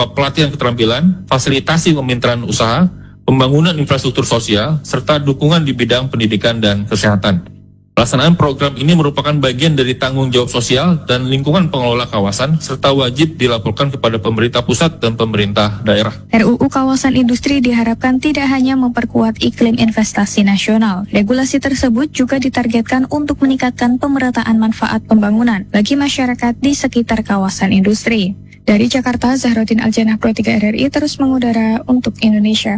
berupa pelatihan keterampilan, fasilitasi pemintran usaha, pembangunan infrastruktur sosial, serta dukungan di bidang pendidikan dan kesehatan. Pelaksanaan program ini merupakan bagian dari tanggung jawab sosial dan lingkungan pengelola kawasan, serta wajib dilaporkan kepada pemerintah pusat dan pemerintah daerah. RUU Kawasan Industri diharapkan tidak hanya memperkuat iklim investasi nasional. Regulasi tersebut juga ditargetkan untuk meningkatkan pemerataan manfaat pembangunan bagi masyarakat di sekitar kawasan industri. Dari Jakarta, Zahroddin Aljanah, Pro 3 RRI terus mengudara untuk Indonesia.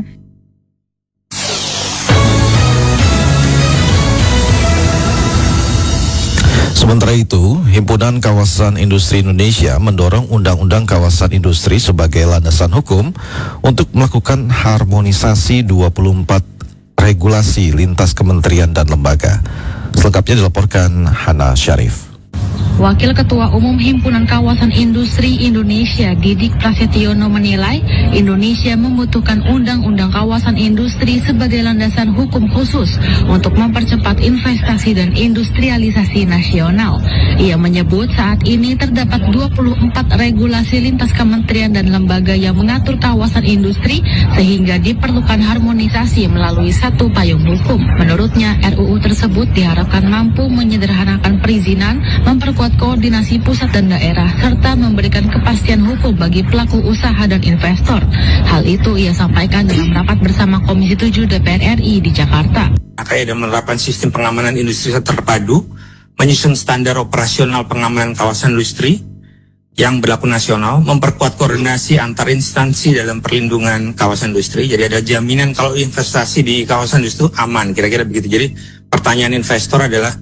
Sementara itu, Himpunan Kawasan Industri Indonesia mendorong Undang-Undang Kawasan Industri sebagai landasan hukum untuk melakukan harmonisasi 24 regulasi lintas kementerian dan lembaga. Selengkapnya dilaporkan Hana Syarif. Wakil Ketua Umum Himpunan Kawasan Industri Indonesia, Didik Prasetyono menilai Indonesia membutuhkan Undang-Undang Kawasan Industri sebagai landasan hukum khusus untuk mempercepat investasi dan industrialisasi nasional. Ia menyebut saat ini terdapat 24 regulasi lintas kementerian dan lembaga yang mengatur kawasan industri sehingga diperlukan harmonisasi melalui satu payung hukum. Menurutnya, RUU tersebut diharapkan mampu menyederhanakan perizinan, memperkuat koordinasi pusat dan daerah, serta memberikan kepastian hukum bagi pelaku usaha dan investor. Hal itu ia sampaikan dalam rapat bersama Komisi 7 DPR RI di Jakarta. Ada menerapkan sistem pengamanan industri terpadu, menyusun standar operasional pengamanan kawasan industri yang berlaku nasional, memperkuat koordinasi antar instansi dalam perlindungan kawasan industri. Jadi ada jaminan kalau investasi di kawasan industri aman, kira-kira begitu. Jadi pertanyaan investor adalah,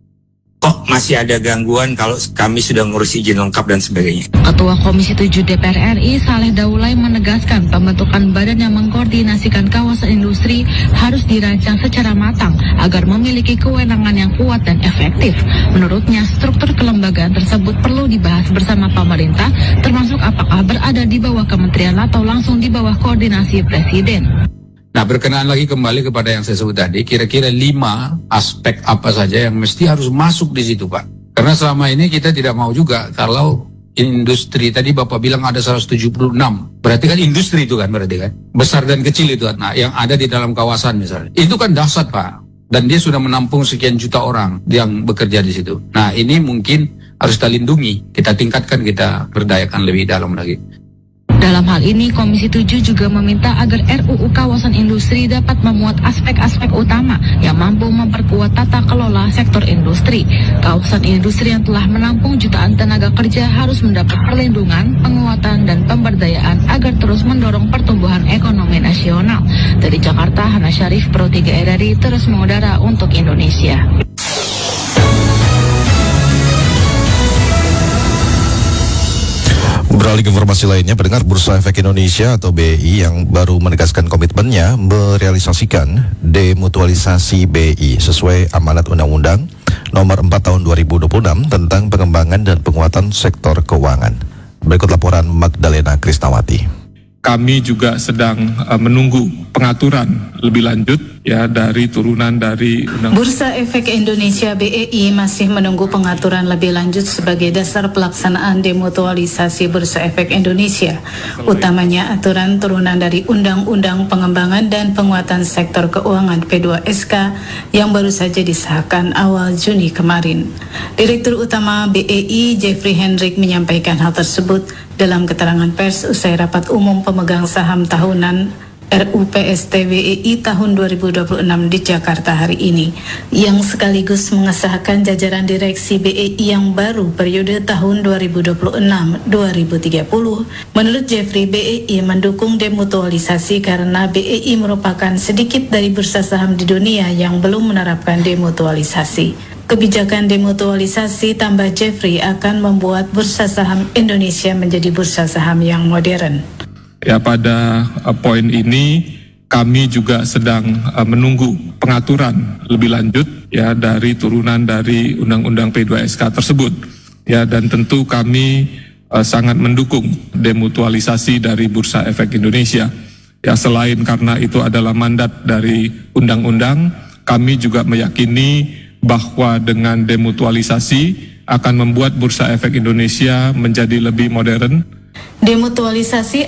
kok masih ada gangguan kalau kami sudah ngurus izin lengkap dan sebagainya. Ketua Komisi 7 DPR RI Saleh Daulay menegaskan pembentukan badan yang mengkoordinasikan kawasan industri harus dirancang secara matang agar memiliki kewenangan yang kuat dan efektif. Menurutnya, struktur kelembagaan tersebut perlu dibahas bersama pemerintah, termasuk apakah berada di bawah kementerian atau langsung di bawah koordinasi Presiden. Nah, berkenaan lagi kembali kepada yang saya sebut tadi, kira-kira 5 aspek apa saja yang mesti harus masuk di situ, Pak. Karena selama ini kita tidak mau juga kalau industri, tadi Bapak bilang ada 176. Berarti kan industri itu kan, berarti kan. Besar dan kecil itu. Nah, yang ada di dalam kawasan misalnya. Itu kan dahsyat, Pak. Dan dia sudah menampung sekian juta orang yang bekerja di situ. Nah, ini mungkin harus kita lindungi, kita tingkatkan, kita berdayakan lebih dalam lagi. Dalam hal ini, Komisi 7 juga meminta agar RUU Kawasan Industri dapat memuat aspek-aspek utama yang mampu memperkuat tata kelola sektor industri. Kawasan industri yang telah menampung jutaan tenaga kerja harus mendapat perlindungan, penguatan, dan pemberdayaan agar terus mendorong pertumbuhan ekonomi nasional. Dari Jakarta, Hana Syarif, Pro 3 RRI terus mengudara untuk Indonesia. Beralih ke informasi lainnya, pendengar, Bursa Efek Indonesia atau BI yang baru menegaskan komitmennya merealisasikan demutualisasi BI sesuai amanat Undang-Undang Nomor 4 Tahun 2026 tentang pengembangan dan penguatan sektor keuangan. Berikut laporan Magdalena Krisnawati. Kami juga sedang menunggu pengaturan lebih lanjut ya dari turunan dari Bursa Efek Indonesia BEI masih menunggu pengaturan lebih lanjut sebagai dasar pelaksanaan demutualisasi Bursa Efek Indonesia, utamanya aturan turunan dari Undang-Undang Pengembangan dan Penguatan Sektor Keuangan P2SK yang baru saja disahkan awal Juni kemarin. Direktur Utama BEI Jeffrey Hendrik menyampaikan hal tersebut dalam keterangan pers usai rapat umum pemegang saham tahunan RUPST BEI tahun 2026 di Jakarta hari ini, yang sekaligus mengesahkan jajaran direksi BEI yang baru periode tahun 2026-2030. Menurut Jeffrey, BEI mendukung demutualisasi karena BEI merupakan sedikit dari bursa saham di dunia yang belum menerapkan demutualisasi. Kebijakan demutualisasi, tambah Jeffrey, akan membuat bursa saham Indonesia menjadi bursa saham yang modern. Ya, pada poin ini kami juga sedang menunggu pengaturan lebih lanjut ya dari turunan dari Undang-Undang P2SK tersebut. Ya, dan tentu kami sangat mendukung demutualisasi dari Bursa Efek Indonesia. Ya, selain karena itu adalah mandat dari undang-undang, kami juga meyakini bahwa dengan demutualisasi akan membuat Bursa Efek Indonesia menjadi lebih modern. Demutualisasi